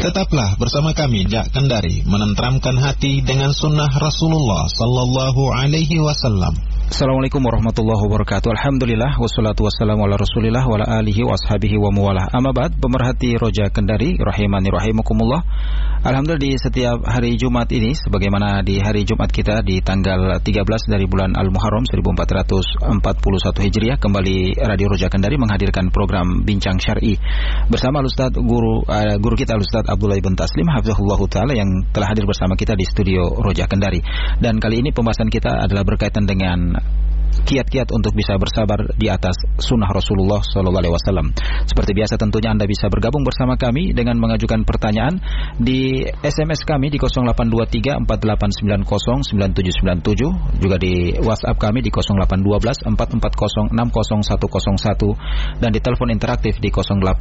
Tetaplah bersama kami Jak Kendari, menenteramkan hati dengan sunnah Rasulullah Sallallahu Alaihi Wasallam. Assalamualaikum warahmatullahi wabarakatuh. Alhamdulillah, wassalatu wassalamu ala rasulillah wa ala alihi wa ashabihi wa muwalah. Amma ba'd, pemerhati Roja Kendari rahimani rahimakumullah. Alhamdulillah, di setiap hari Jumat ini, sebagaimana di hari Jumat kita di tanggal 13 dari bulan Al-Muharram 1441 Hijriah, kembali Radio Roja Kendari menghadirkan program Bincang Syar'i bersama Ustaz guru kita Ustaz Abdullah ibn Taslim hafizahullah taala yang telah hadir bersama kita di studio Roja Kendari. Dan kali ini pembahasan kita adalah berkaitan dengan kiat-kiat untuk bisa bersabar di atas sunnah Rasulullah SAW. Seperti biasa tentunya Anda bisa bergabung bersama kami dengan mengajukan pertanyaan di SMS kami di 082348909797, juga di WhatsApp kami di 081244060101 dan di telepon interaktif di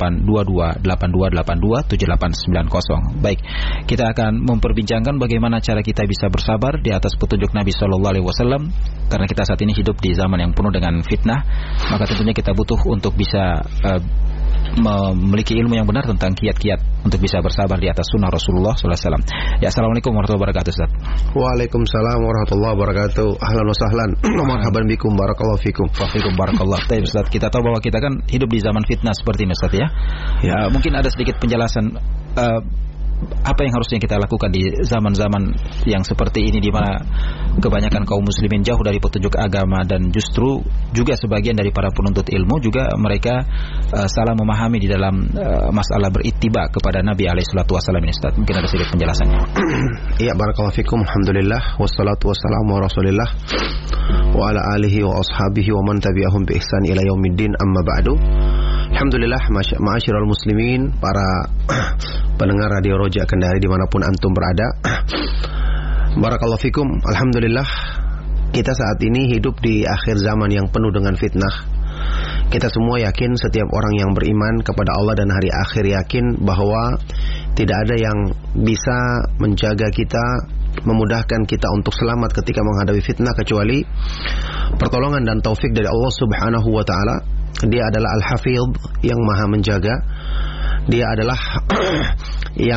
082282827890. Baik, kita akan memperbincangkan bagaimana cara kita bisa bersabar di atas petunjuk Nabi SAW, karena kita saat ini hidup di zaman yang penuh dengan fitnah, maka tentunya kita butuh untuk bisa memiliki ilmu yang benar tentang kiat-kiat untuk bisa bersabar di atas sunnah Rasulullah SAW. Ya, assalamualaikum warahmatullahi wabarakatuh, Ustaz. Waalaikumsalam warahmatullahi wabarakatuh. Ahlan wa sahlan. Marhaban bikum, barakallahu fikum. Wa fikum barakallah. Baik, Ustaz, kita tahu bahwa kita kan hidup di zaman fitnah seperti ini, Ustaz, ya. Mungkin ada sedikit penjelasan apa yang harusnya kita lakukan di zaman-zaman yang seperti ini, di mana kebanyakan kaum muslimin jauh dari petunjuk agama, dan justru juga sebagian dari para penuntut ilmu juga mereka salah memahami di dalam masalah berittiba kepada Nabi alaihissalatu wassalam ini, Ustaz. Mungkin ada sedikit penjelasannya. Iya, barakallahu fikum. Alhamdulillah, wassalatu wassalamu ala Rasulillah wa ala alihi wa ashabihi wa man tabi'ahum bi ihsan ila yaumiddin, amma ba'du. Alhamdulillah, ma'asyiral muslimin, para pendengar Radio Roja Kendari dimanapun antum berada, barakallahu fikum. Alhamdulillah, kita saat ini hidup di akhir zaman yang penuh dengan fitnah. Kita semua yakin, setiap orang yang beriman kepada Allah dan hari akhir yakin bahwa tidak ada yang bisa menjaga kita, memudahkan kita untuk selamat ketika menghadapi fitnah kecuali pertolongan dan taufik dari Allah Subhanahu wa taala. Dia adalah Al-Hafidh, yang maha menjaga. Dia adalah yang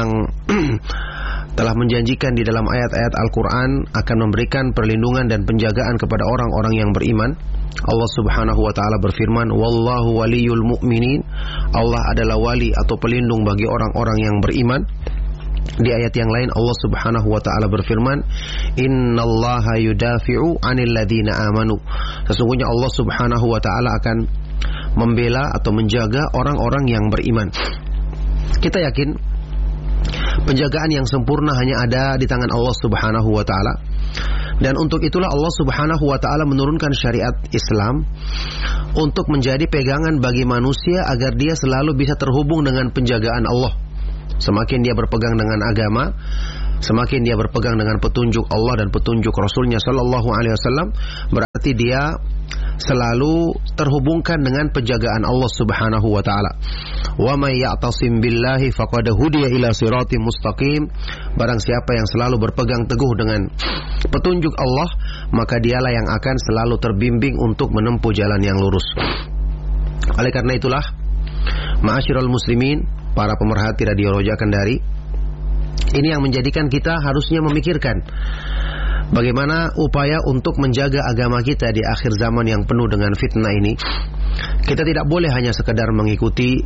telah menjanjikan di dalam ayat-ayat Al-Quran akan memberikan perlindungan dan penjagaan kepada orang-orang yang beriman. Allah Subhanahu wa ta'ala berfirman, Wallahu waliyul mu'minin. Allah adalah wali atau pelindung bagi orang-orang yang beriman. Di ayat yang lain Allah Subhanahu wa ta'ala berfirman, Innallaha yudafi'u 'anil ladzina amanu. Sesungguhnya Allah Subhanahu wa ta'ala akan membela atau menjaga orang-orang yang beriman. Kita yakin penjagaan yang sempurna hanya ada di tangan Allah Subhanahu wa ta'ala. Dan untuk itulah Allah Subhanahu wa ta'ala menurunkan syariat Islam untuk menjadi pegangan bagi manusia agar dia selalu bisa terhubung dengan penjagaan Allah. Semakin dia berpegang dengan agama, semakin dia berpegang dengan petunjuk Allah dan petunjuk Rasulnya Sallallahu Alaihi Wasallam, berarti dia selalu terhubungkan dengan penjagaan Allah Subhanahu wa ta'ala. Wa may ya'tasim billahi faqad hudiya ila siratim mustaqim. Barang siapa yang selalu berpegang teguh dengan petunjuk Allah, maka dialah yang akan selalu terbimbing untuk menempuh jalan yang lurus. Oleh karena itulah, ma'asyiral muslimin, para pemerhati Radio Roja Kendari, ini yang menjadikan kita harusnya memikirkan bagaimana upaya untuk menjaga agama kita di akhir zaman yang penuh dengan fitnah ini. Kita tidak boleh hanya sekedar mengikuti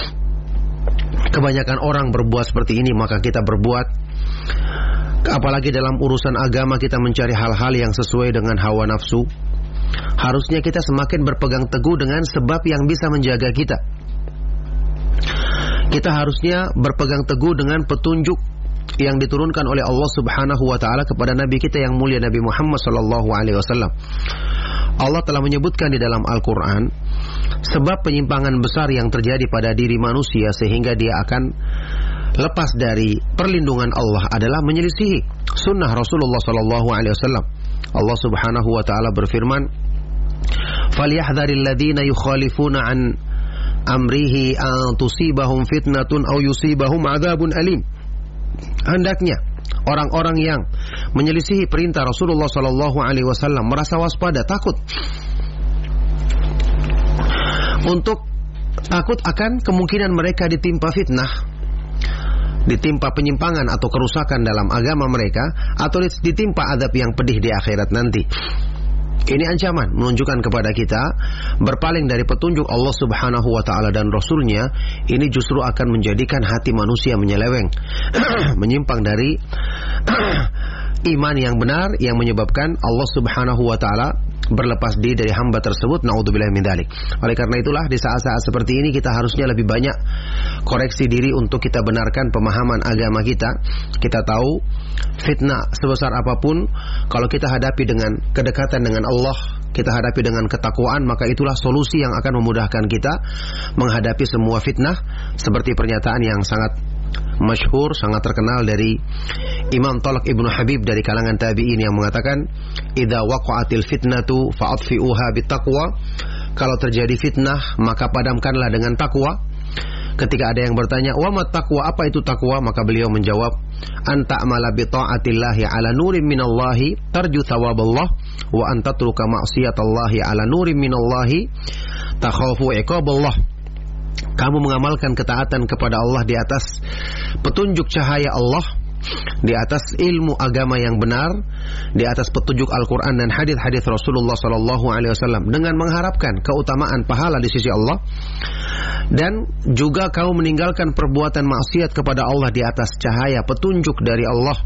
kebanyakan orang berbuat seperti ini, maka kita berbuat. Apalagi dalam urusan agama kita mencari hal-hal yang sesuai dengan hawa nafsu. Harusnya kita semakin berpegang teguh dengan sebab yang bisa menjaga kita. Kita harusnya berpegang teguh dengan petunjuk yang diturunkan oleh Allah Subhanahu wa ta'ala kepada Nabi kita yang mulia, Nabi Muhammad sallallahu alaihi wasallam. Allah telah menyebutkan di dalam Al-Quran sebab penyimpangan besar yang terjadi pada diri manusia sehingga dia akan lepas dari perlindungan Allah adalah menyelisihi sunnah Rasulullah sallallahu alaihi wasallam. Allah Subhanahu wa ta'ala berfirman, "Falyahdharil ladzina yukhalifuna an amrihi an tusibahum fitnatun aw yusibahum adzabun alim." Hendaknya orang-orang yang menyelisihi perintah Rasulullah sallallahu alaihi wasallam merasa waspada, takut akan kemungkinan mereka ditimpa fitnah ditimpa penyimpangan atau kerusakan dalam agama mereka, atau ditimpa azab yang pedih di akhirat nanti. Ini ancaman menunjukkan kepada kita berpaling dari petunjuk Allah Subhanahu wa taala dan Rasulnya. Ini justru akan menjadikan hati manusia menyeleweng, menyimpang dari iman yang benar, yang menyebabkan Allah Subhanahu wa taala berlepas diri dari hamba tersebut. Naudzubillah min dzalik. Oleh karena itulah di saat-saat seperti ini kita harusnya lebih banyak koreksi diri untuk kita benarkan pemahaman agama kita. Kita tahu fitnah sebesar apapun, kalau kita hadapi dengan kedekatan dengan Allah, kita hadapi dengan ketakwaan, maka itulah solusi yang akan memudahkan kita menghadapi semua fitnah. Seperti pernyataan yang sangat masyhur, sangat terkenal dari Imam Talq Ibnu Habib dari kalangan tabi'in yang mengatakan, idza waqa'atil fitnatu fa'atfi'uha bittaqwa. Kalau terjadi fitnah maka padamkanlah dengan takwa. Ketika ada yang bertanya, wa mat taqwa, apa itu takwa? Maka beliau menjawab, anta amala bi ta'atillahi ala nurin minallahi tarju thawaballah wa anta tatruka ma'siyatallahi ala nurin minallahi takhafu iqaballah. Kamu mengamalkan ketaatan kepada Allah di atas petunjuk cahaya Allah, di atas ilmu agama yang benar, di atas petunjuk Al-Quran dan hadis-hadis Rasulullah SAW, dengan mengharapkan keutamaan pahala di sisi Allah. Dan juga kamu meninggalkan perbuatan maksiat kepada Allah di atas cahaya petunjuk dari Allah,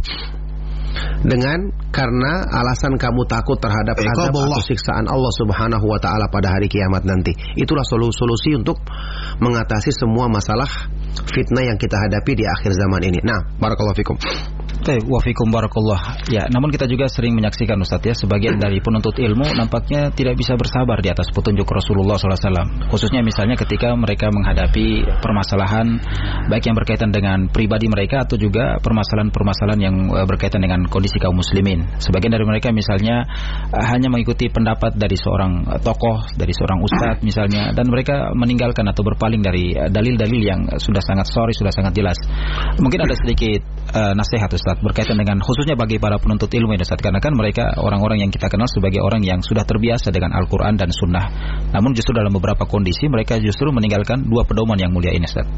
dengan karena alasan kamu takut terhadap azab atau siksaan Allah Subhanahu wa taala pada hari kiamat nanti. Itulah solusi untuk mengatasi semua masalah fitnah yang kita hadapi di akhir zaman ini. Nah, barakallahu fikum. Wa fikum barakallah. Ya, namun kita juga sering menyaksikan Ustaz ya, sebagian dari penuntut ilmu nampaknya tidak bisa bersabar di atas petunjuk Rasulullah SAW. Khususnya misalnya ketika mereka menghadapi permasalahan baik yang berkaitan dengan pribadi mereka atau juga permasalahan-permasalahan yang berkaitan dengan kondisi kaum muslimin. Sebagian dari mereka misalnya hanya mengikuti pendapat dari seorang tokoh, dari seorang ustadz misalnya, dan mereka meninggalkan atau berpaling dari dalil-dalil yang sudah sangat sorry, sudah sangat jelas. Mungkin ada sedikit nasihat Ustaz berkaitan dengan khususnya bagi para penuntut ilmu ya Ustaz, karena kan mereka orang-orang yang kita kenal sebagai orang yang sudah terbiasa dengan Al-Quran dan Sunnah. Namun justru dalam beberapa kondisi mereka justru meninggalkan dua pedoman yang mulia ini Ustaz.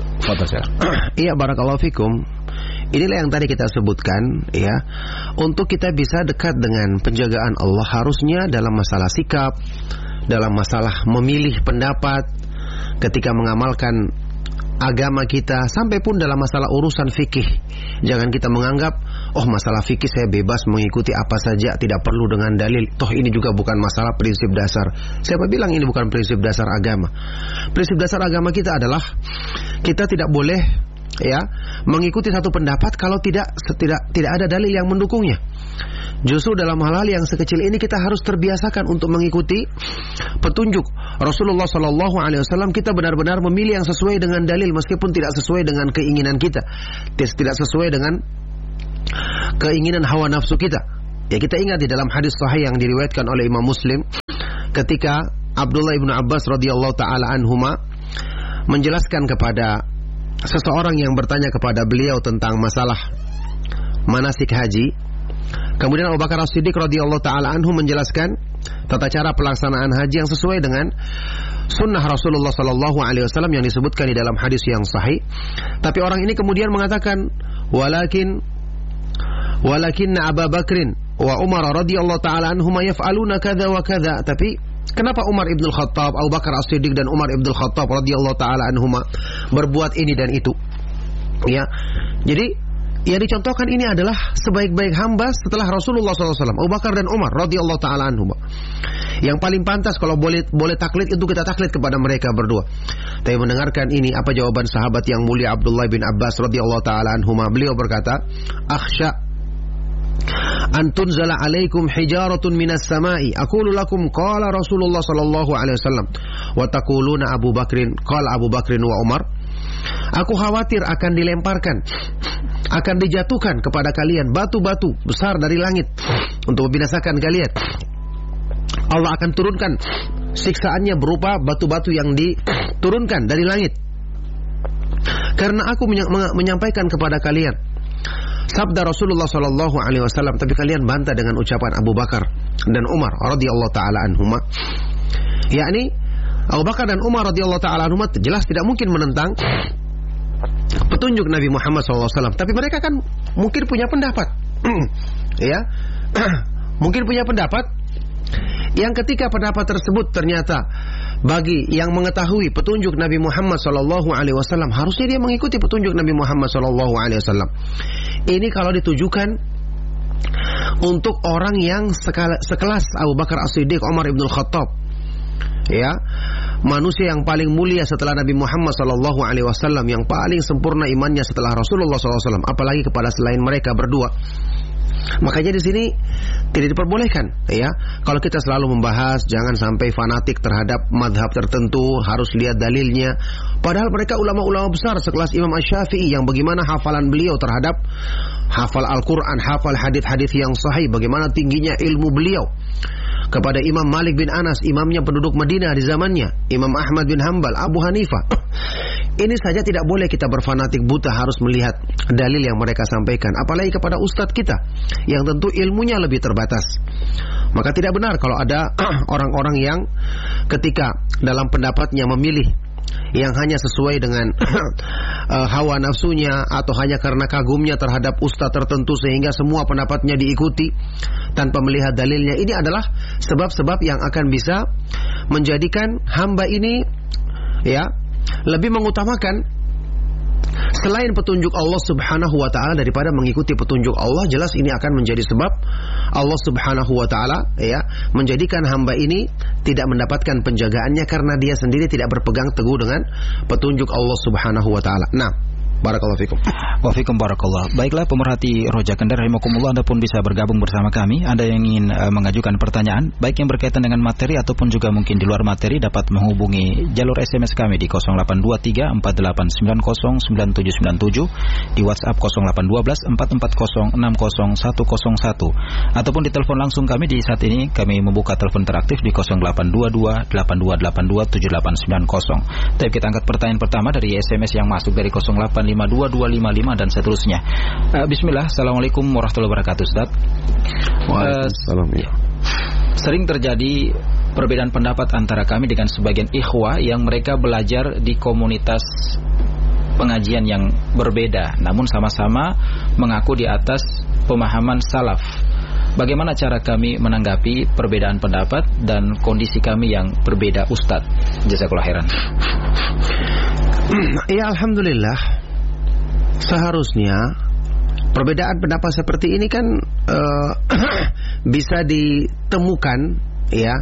Iya, barakallahu fikum. Inilah yang tadi kita sebutkan ya. Untuk kita bisa dekat dengan penjagaan Allah, harusnya dalam masalah sikap, dalam masalah memilih pendapat, ketika mengamalkan agama kita, sampai pun dalam masalah urusan fikih. Jangan kita menganggap, oh masalah fikih saya bebas mengikuti apa saja, tidak perlu dengan dalil. Toh ini juga bukan masalah prinsip dasar. Siapa bilang ini bukan prinsip dasar agama? Prinsip dasar agama kita adalah kita tidak boleh ya mengikuti satu pendapat kalau tidak ada dalil yang mendukungnya. Justru dalam hal-hal yang sekecil ini kita harus terbiasakan untuk mengikuti petunjuk Rasulullah SAW. Kita benar-benar memilih yang sesuai dengan dalil, meskipun tidak sesuai dengan keinginan kita, tidak sesuai dengan keinginan hawa nafsu kita. Ya, kita ingat di dalam hadis sahih yang diriwayatkan oleh Imam Muslim, ketika Abdullah ibn Abbas radhiyallahu taala anhuma menjelaskan kepada seseorang yang bertanya kepada beliau tentang masalah manasik haji. Kemudian Abu Bakar As-Siddiq radhiyallahu taala anhu menjelaskan tata cara pelaksanaan haji yang sesuai dengan sunnah Rasulullah sallallahu alaihi wasallam yang disebutkan di dalam hadis yang sahih. Tapi orang ini kemudian mengatakan, walakinna Abu Bakrin wa Umar radhiyallahu taala anhuma yaf'aluna kadza wa kadza. Tapi kenapa Umar ibn al-Khattab, Abu Bakar As-Siddiq dan Umar ibn al-Khattab radhiyallahu taala anhuma berbuat ini dan itu? Ya. Jadi yang dicontohkan ini adalah sebaik-baik hamba setelah Rasulullah SAW, Abu Bakar dan Umar radhiyallahu taala anhuma. Yang paling pantas kalau boleh taklid itu kita taklid kepada mereka berdua. Tapi mendengarkan ini, apa jawaban sahabat yang mulia Abdullah bin Abbas radhiyallahu taala anhuma? Beliau berkata, akhsha an tunzala alaikum hijaratun minas samai aqulu lakum qala Rasulullah sallallahu alaihi wasallam wa taquluna Abu Bakrin qala Abu Bakrin wa Umar. Aku khawatir akan dilemparkan, akan dijatuhkan kepada kalian batu-batu besar dari langit untuk membinasakan kalian. Allah akan turunkan siksaannya berupa batu-batu yang diturunkan dari langit, karena aku menyampaikan kepada kalian sabda Rasulullah sallallahu alaihi wasallam, tapi kalian bantah dengan ucapan Abu Bakar dan Umar radhiyallahu taala anhuma. Yakni Abu Bakar dan Umar radhiyallahu taala anhuma jelas tidak mungkin menentang petunjuk Nabi Muhammad SAW. Tapi mereka kan mungkin punya pendapat, ya, mungkin punya pendapat yang ketika pendapat tersebut ternyata bagi yang mengetahui petunjuk Nabi Muhammad SAW, harusnya dia mengikuti petunjuk Nabi Muhammad SAW. Ini kalau ditujukan untuk orang yang sekelas Abu Bakar As-Siddiq, Umar ibn Khattab, ya, manusia yang paling mulia setelah Nabi Muhammad SAW, yang paling sempurna imannya setelah Rasulullah SAW, apalagi kepada selain mereka berdua. Makanya di sini tidak diperbolehkan, ya. Kalau kita selalu membahas, jangan sampai fanatik terhadap madhab tertentu, harus lihat dalilnya. Padahal mereka ulama-ulama besar sekelas Imam Asy-Syafi'i, yang bagaimana hafalan beliau terhadap hafal Al-Quran, hafal hadis-hadis yang sahih, bagaimana tingginya ilmu beliau. Kepada Imam Malik bin Anas, imamnya penduduk Madinah di zamannya, Imam Ahmad bin Hanbal, Abu Hanifah. Ini saja tidak boleh kita berfanatik buta, harus melihat dalil yang mereka sampaikan. Apalagi kepada ustadz kita, yang tentu ilmunya lebih terbatas. Maka tidak benar kalau ada orang-orang yang ketika dalam pendapatnya memilih yang hanya sesuai dengan hawa nafsunya, atau hanya karena kagumnya terhadap ustadz tertentu sehingga semua pendapatnya diikuti tanpa melihat dalilnya. Ini adalah sebab-sebab yang akan bisa menjadikan hamba ini, ya, lebih mengutamakan selain petunjuk Allah Subhanahu wa ta'ala daripada mengikuti petunjuk Allah. Jelas ini akan menjadi sebab Allah Subhanahu wa ta'ala, ya, menjadikan hamba ini tidak mendapatkan penjagaannya karena dia sendiri tidak berpegang teguh dengan petunjuk Allah Subhanahu wa ta'ala. Nah, barakallahu fikum. Wa fikum barakallah. Baiklah pemerhati Roja Kendari rahimakumullah, Anda pun bisa bergabung bersama kami. Anda yang ingin mengajukan pertanyaan baik yang berkaitan dengan materi ataupun juga mungkin di luar materi, dapat menghubungi jalur SMS kami di 0823 48909797, di WhatsApp 0812 440 60101, ataupun di telepon langsung kami di saat ini. Kami membuka telepon interaktif di 0822 8282 7890. Tapi kita angkat pertanyaan pertama dari SMS yang masuk dari 08522555 dan seterusnya. Bismillah. Assalamualaikum warahmatullahi wabarakatuh, Ustaz. Waalaikumsalam. Sering terjadi perbedaan pendapat antara kami dengan sebagian ikhwah yang mereka belajar di komunitas pengajian yang berbeda, namun sama-sama mengaku di atas pemahaman salaf. Bagaimana cara kami menanggapi perbedaan pendapat dan kondisi kami yang berbeda, Ustaz? Jazakallahu khairan. Ya, alhamdulillah. Seharusnya perbedaan pendapat seperti ini kan bisa ditemukan, ya,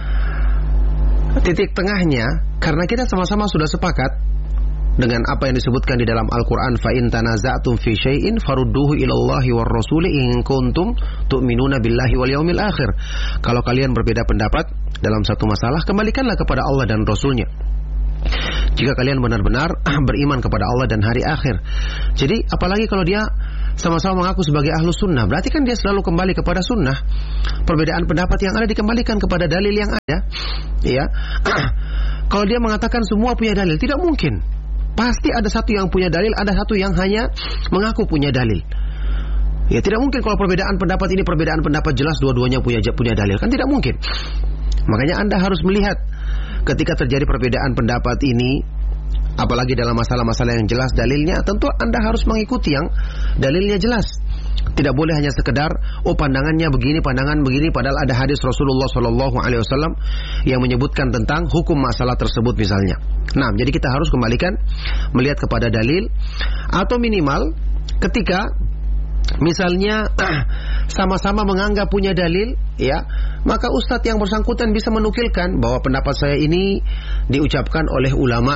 titik tengahnya, karena kita sama-sama sudah sepakat dengan apa yang disebutkan di dalam Al-Quran, fa in tanaza'tum fi syai'in farudduhu ilallahi war rasuli in kuntum tu'minuna billahi wal yaumil akhir. Kalau kalian berbeda pendapat dalam satu masalah, kembalikanlah kepada Allah dan Rasulnya jika kalian benar-benar beriman kepada Allah dan hari akhir. Jadi apalagi kalau dia sama-sama mengaku sebagai ahlu sunnah, berarti kan dia selalu kembali kepada sunnah. Perbedaan pendapat yang ada dikembalikan kepada dalil yang ada, ya. Kalau dia mengatakan semua punya dalil, tidak mungkin. Pasti ada satu yang punya dalil, ada satu yang hanya mengaku punya dalil. Ya, tidak mungkin kalau perbedaan pendapat ini perbedaan pendapat jelas dua-duanya punya dalil, kan tidak mungkin. Makanya Anda harus melihat ketika terjadi perbedaan pendapat ini, apalagi dalam masalah-masalah yang jelas dalilnya, tentu Anda harus mengikuti yang dalilnya jelas. Tidak boleh hanya sekedar pandangannya begini, pandangan begini, padahal ada hadis Rasulullah SAW yang menyebutkan tentang hukum masalah tersebut misalnya. Nah, jadi kita harus kembalikan melihat kepada dalil, atau minimal ketika misalnya sama-sama menganggap punya dalil, ya, maka ustadz yang bersangkutan bisa menukilkan bahwa pendapat saya ini diucapkan oleh ulama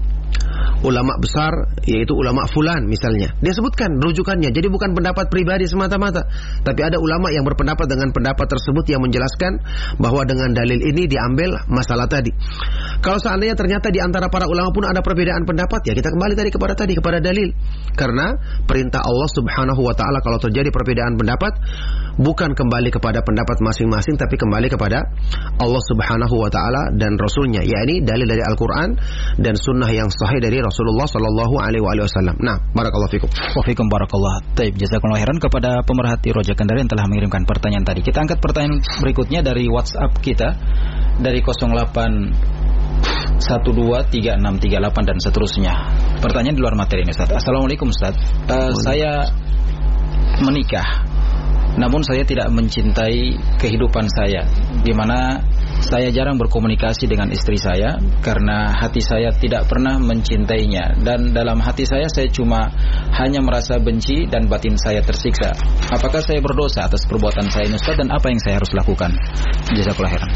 besar, yaitu ulama fulan misalnya. Dia sebutkan rujukannya. Jadi bukan pendapat pribadi semata-mata, tapi ada ulama yang berpendapat dengan pendapat tersebut yang menjelaskan bahwa dengan dalil ini diambil masalah tadi. Kalau seandainya ternyata di antara para ulama pun ada perbedaan pendapat, ya kita kembali kepada dalil. Karena perintah Allah Subhanahu wa ta'ala kalau terjadi perbedaan pendapat, bukan kembali kepada pendapat masing-masing, tapi kembali kepada Allah Subhanahu wa ta'ala dan Rasulnya, yakni dalil dari Al-Quran dan sunnah yang sahih dari Rasulullah sallallahu alaihi wasallam. Nah, barakallahu fikum. Wa fikum barakallah. Taib, jazakallahu khairan kepada pemerhati Roja Kendari yang telah mengirimkan pertanyaan tadi. Kita angkat pertanyaan berikutnya dari WhatsApp kita dari 08 123638 dan seterusnya. Pertanyaan di luar materi ini, Ustaz. Assalamualaikum, Ustaz. Saya menikah, namun saya tidak mencintai kehidupan saya, di mana saya jarang berkomunikasi dengan istri saya karena hati saya tidak pernah mencintainya, dan dalam hati saya cuma hanya merasa benci dan batin saya tersiksa. Apakah saya berdosa atas perbuatan saya ini, Ustaz, dan apa yang saya harus lakukan? Jazakallahu khairan.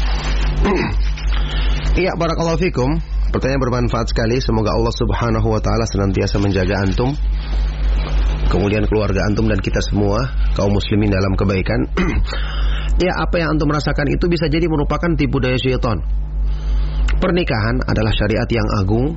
Iya, barakallahu fikum. Pertanyaan bermanfaat sekali. Semoga Allah Subhanahu wa taala senantiasa menjaga antum, kemudian keluarga antum dan kita semua kaum muslimin dalam kebaikan. Ya, apa yang antum rasakan itu bisa jadi merupakan tipu daya syaitan. Pernikahan adalah syariat yang agung.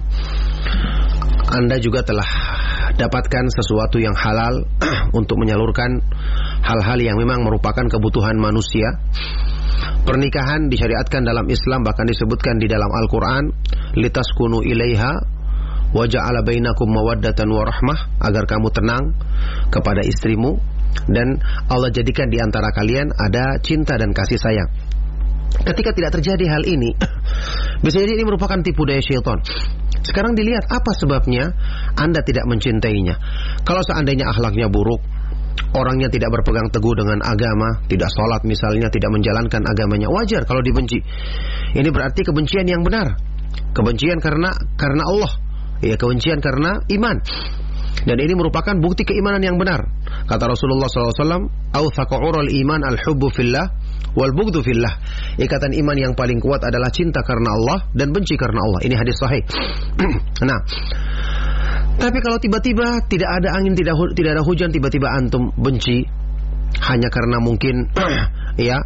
Anda juga telah dapatkan sesuatu yang halal untuk menyalurkan hal-hal yang memang merupakan kebutuhan manusia. Pernikahan disyariatkan dalam Islam, bahkan disebutkan di dalam Al-Quran, litaskunu ilaiha wa ja'ala bainakum mawaddatan wa rahmah, agar kamu tenang kepada istrimu dan Allah jadikan di antara kalian ada cinta dan kasih sayang. Ketika tidak terjadi hal ini, bisa jadi ini merupakan tipu daya syaitan. Sekarang dilihat apa sebabnya Anda tidak mencintainya. Kalau seandainya akhlaknya buruk, orangnya tidak berpegang teguh dengan agama, tidak sholat misalnya, tidak menjalankan agamanya, wajar kalau dibenci. Ini berarti kebencian yang benar, kebencian karena Allah, ya, kebencian karena iman. Dan ini merupakan bukti keimanan yang benar. Kata Rasulullah SAW, "Awthaqu ural iman al-hubbu fillah wal bughdhu fillah." Ikatan iman yang paling kuat adalah cinta karena Allah dan benci karena Allah. Ini hadis sahih. Nah, tapi kalau tiba-tiba tidak ada angin, tidak ada hujan, tiba-tiba antum benci hanya karena mungkin ya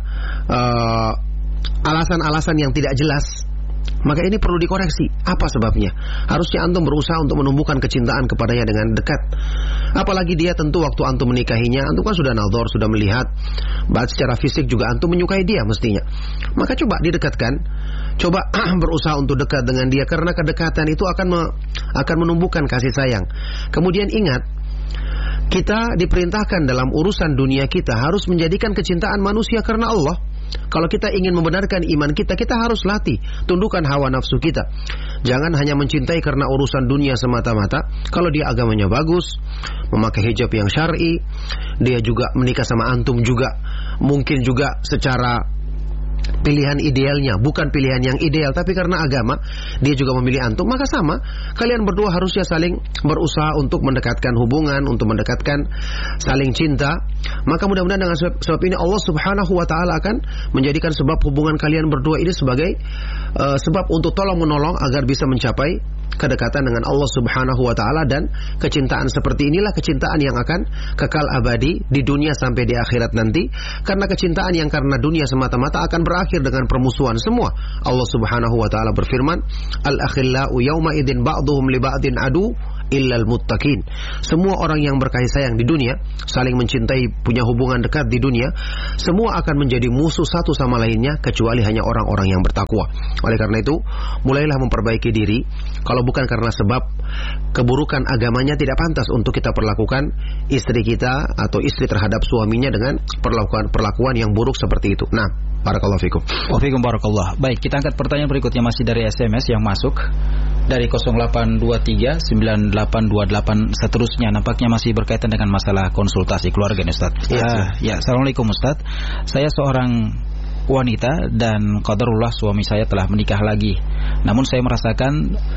alasan-alasan yang tidak jelas, maka ini perlu dikoreksi. Apa sebabnya? Harusnya antum berusaha untuk menumbuhkan kecintaan kepadanya dengan dekat. Apalagi dia tentu waktu antum menikahinya, antum kan sudah nazar, sudah melihat, bahkan secara fisik juga antum menyukai dia mestinya. Maka coba didekatkan, coba berusaha untuk dekat dengan dia, karena kedekatan itu akan menumbuhkan kasih sayang. Kemudian ingat, kita diperintahkan dalam urusan dunia kita harus menjadikan kecintaan manusia karena Allah. Kalau kita ingin membenarkan iman kita, kita harus latih, tundukkan hawa nafsu kita. Jangan hanya mencintai karena urusan dunia semata-mata. Kalau dia agamanya bagus, memakai hijab yang syar'i, dia juga menikah sama antum juga mungkin juga secara pilihan idealnya, bukan pilihan yang ideal, tapi karena agama dia juga memilih antum, maka sama, kalian berdua harusnya saling berusaha untuk mendekatkan hubungan, untuk mendekatkan saling cinta. Maka mudah-mudahan dengan sebab ini Allah Subhanahu wa taala akan menjadikan sebab hubungan kalian berdua ini sebagai sebab untuk tolong menolong agar bisa mencapai kedekatan dengan Allah Subhanahu wa taala. Dan kecintaan seperti inilah kecintaan yang akan kekal abadi di dunia sampai di akhirat nanti. Karena kecintaan yang karena dunia semata-mata akan berakhir dengan permusuhan semua. Allah Subhanahu wa taala berfirman, "Al-akhillau yauma idzin ba'dhum li ba'din adu illal muttaqin." Semua orang yang berkasih sayang di dunia, saling mencintai, punya hubungan dekat di dunia, semua akan menjadi musuh satu sama lainnya kecuali hanya orang-orang yang bertakwa. Oleh karena itu, mulailah memperbaiki diri. Kalau bukan karena sebab keburukan agamanya, tidak pantas untuk kita perlakukan istri kita atau istri terhadap suaminya dengan perlakuan yang buruk seperti itu. Nah, barakallahu fikum. Wafikum barakallah. Baik, kita angkat pertanyaan berikutnya masih dari SMS yang masuk dari 0823 9828 seterusnya. Nampaknya masih berkaitan dengan masalah konsultasi keluarga nih, Ustaz. Ya, Assalamualaikum Ustaz. Saya seorang wanita dan qadarullah suami saya telah menikah lagi. Namun saya merasakan